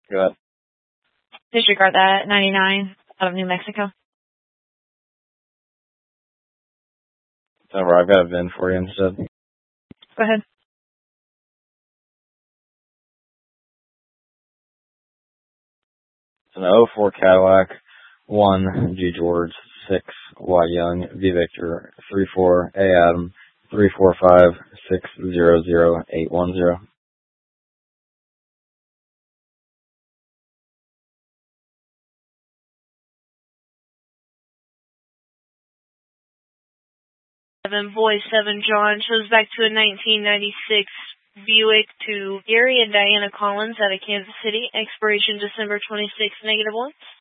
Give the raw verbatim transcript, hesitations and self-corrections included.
Go ahead. Disregard that. ninety-nine out of New Mexico. Over, I've got a V I N for you instead. Go ahead. It's an oh four Cadillac, one G George, six Y Young, V Victor, three four A Adam, three four five six zero zero eight one zero. Seven Boy Seven John shows back to a nineteen ninety-six Buick to Gary and Diana Collins out of Kansas City. Expiration December twenty-sixth, negative one.